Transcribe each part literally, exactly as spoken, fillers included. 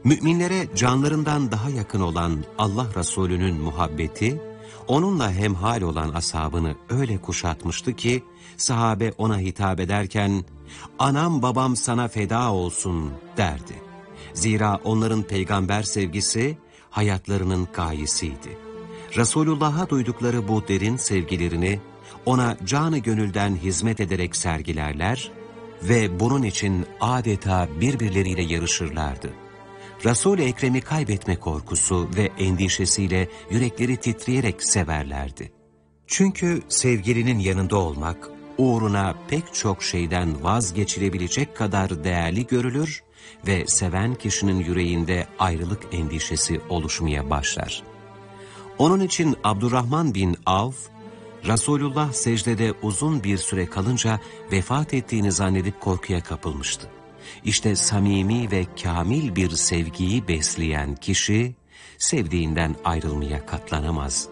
Müminlere canlarından daha yakın olan Allah Resulü'nün muhabbeti, onunla hemhal olan ashabını öyle kuşatmıştı ki, sahabe ona hitap ederken, "Anam babam sana feda olsun" derdi. Zira onların peygamber sevgisi, hayatlarının gayesiydi. Resulullah'a duydukları bu derin sevgilerini, ona canı gönülden hizmet ederek sergilerler ve bunun için adeta birbirleriyle yarışırlardı. Resul-i Ekrem'i kaybetme korkusu ve endişesiyle yürekleri titreyerek severlerdi. Çünkü sevgilinin yanında olmak, uğruna pek çok şeyden vazgeçilebilecek kadar değerli görülür ve seven kişinin yüreğinde ayrılık endişesi oluşmaya başlar. Onun için Abdurrahman bin Avf, Resulullah secdede uzun bir süre kalınca vefat ettiğini zannedip korkuya kapılmıştı. İşte samimi ve kamil bir sevgiyi besleyen kişi, sevdiğinden ayrılmaya katlanamaz.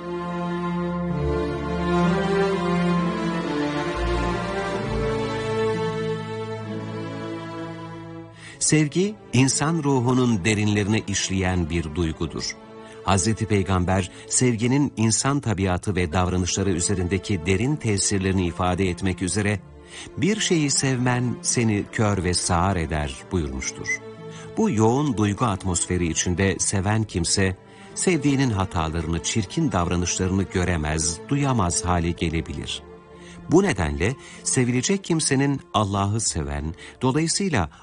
Sevgi, insan ruhunun derinlerine işleyen bir duygudur. Hazreti Peygamber, sevginin insan tabiatı ve davranışları üzerindeki derin tesirlerini ifade etmek üzere, "Bir şeyi sevmen seni kör ve sağır eder" buyurmuştur. Bu yoğun duygu atmosferi içinde seven kimse, sevdiğinin hatalarını, çirkin davranışlarını göremez, duyamaz hale gelebilir. Bu nedenle sevilecek kimsenin Allah'ı seven, dolayısıyla